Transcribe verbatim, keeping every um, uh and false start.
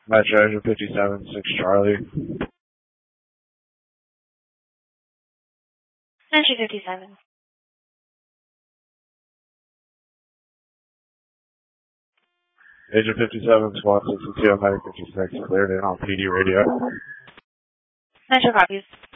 Metro Agent fifty-seven, six Charlie. Metro fifty-seven. Agent fifty-seven, Squad sixty-two, Medic fifty-six, cleared in on P D radio. Metro copies.